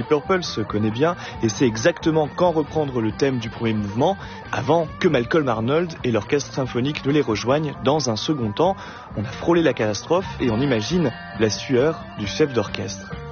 Purple se connaît bien et sait exactement quand reprendre le thème du premier mouvement, avant que Malcolm Arnold et l'orchestre symphonique ne les rejoignent dans un second temps. On a frôlé la catastrophe et on imagine la sueur du chef d'orchestre.